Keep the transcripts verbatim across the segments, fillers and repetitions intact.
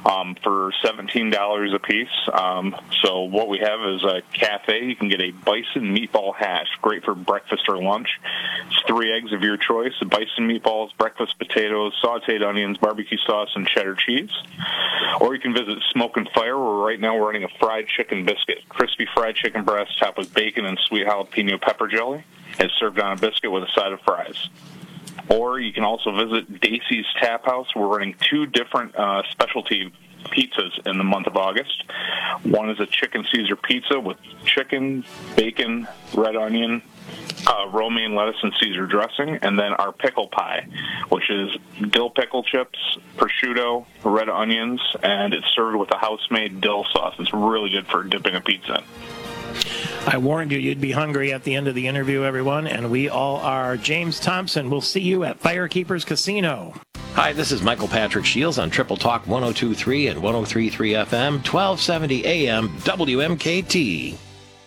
um, for seventeen dollars a piece. Um, so what we have is a cafe. You can get a bison meatball hash, great for breakfast or lunch. It's three eggs of your choice, bison meatballs, breakfast potatoes, sauteed onions, barbecue sauce, and cheddar cheese. Or you can visit Smoke and Fire, where right now we're running a fried chicken biscuit, crispy fried chicken breast topped with bacon and sweet jalapeno pepper jelly. It's served on a biscuit with a side of fries. Or you can also visit Dacey's Tap House. We're running two different uh, specialty pizzas in the month of August. One is a chicken Caesar pizza with chicken, bacon, red onion, uh, romaine lettuce, and Caesar dressing. And then our pickle pie, which is dill pickle chips, prosciutto, red onions, and it's served with a house-made dill sauce. It's really good for dipping a pizza in. I warned you you'd be hungry at the end of the interview, everyone, and we all are. James Thompson, we'll see you at Firekeepers Casino. Hi, this is Michael Patrick Shields on Triple Talk one oh two point three and one oh three point three F M, twelve seventy A M, W M K T.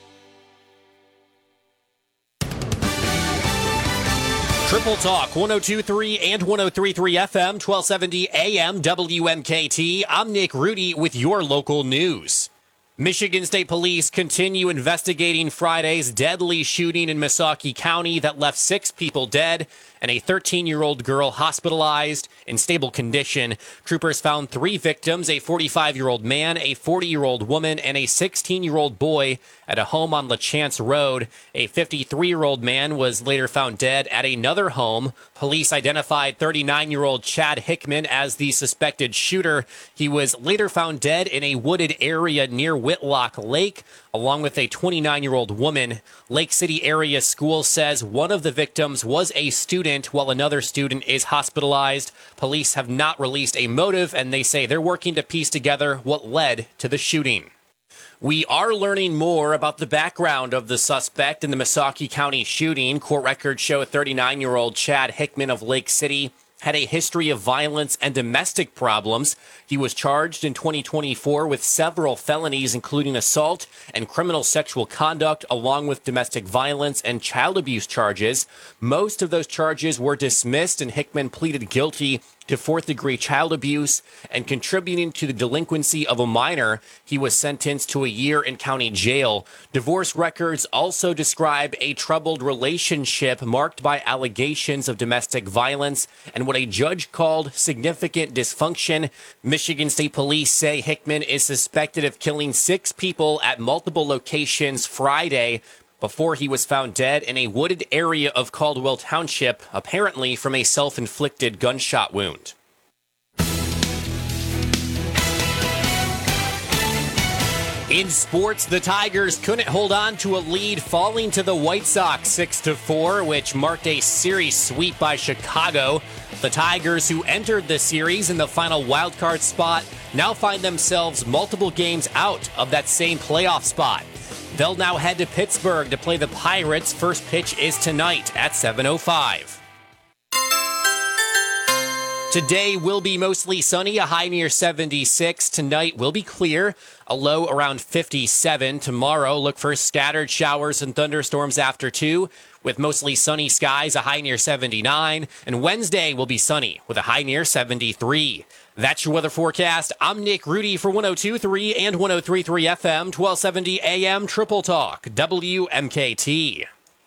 Triple Talk one oh two point three and one oh three point three F M, twelve seventy A M, W M K T. I'm Nick Rudy with your local news. Michigan State Police continue investigating Friday's deadly shooting in Missaukee County that left six people dead and a thirteen-year-old girl hospitalized in stable condition. Troopers found three victims, a forty-five-year-old man, a forty-year-old woman, and a sixteen-year-old boy at a home on LaChance Road. A fifty-three-year-old man was later found dead at another home. Police identified thirty-nine-year-old Chad Hickman as the suspected shooter. He was later found dead in a wooded area near Whitlock Lake, along with a twenty-nine-year-old woman. Lake City Area School says one of the victims was a student, while another student is hospitalized. Police have not released a motive, and they say they're working to piece together what led to the shooting. We are learning more about the background of the suspect in the Missaukee County shooting. Court records show thirty-nine-year-old Chad Hickman of Lake City had a history of violence and domestic problems. He was charged in twenty twenty-four with several felonies, including assault and criminal sexual conduct, along with domestic violence and child abuse charges. Most of those charges were dismissed, and Hickman pleaded guilty to fourth-degree child abuse and contributing to the delinquency of a minor. He was sentenced to a year in county jail. Divorce records also describe a troubled relationship marked by allegations of domestic violence and what a judge called significant dysfunction. Michigan State Police say Hickman is suspected of killing six people at multiple locations Friday before he was found dead in a wooded area of Caldwell Township, apparently from a self-inflicted gunshot wound. In sports, the Tigers couldn't hold on to a lead, falling to the White Sox six to four, which marked a series sweep by Chicago. The Tigers, who entered the series in the final wildcard spot, now find themselves multiple games out of that same playoff spot. They'll now head to Pittsburgh to play the Pirates. First pitch is tonight at seven oh five. Today will be mostly sunny, a high near seventy-six. Tonight will be clear, a low around fifty-seven. Tomorrow, look for scattered showers and thunderstorms after two, with mostly sunny skies, a high near seventy-nine. And Wednesday will be sunny with a high near seventy-three. That's your weather forecast. I'm Nick Rudy for one oh two point three and one oh three point three F M, twelve seventy A M, Triple Talk, W M K T.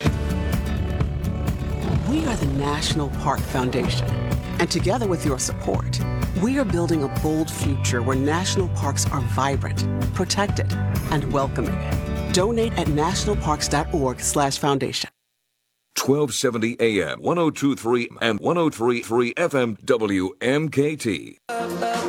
We are the National Park Foundation, and together with your support, we are building a bold future where national parks are vibrant, protected, and welcoming. Donate at nationalparks.org slash foundation. twelve seventy A M, one oh two point three and one oh three point three F M, W M K T.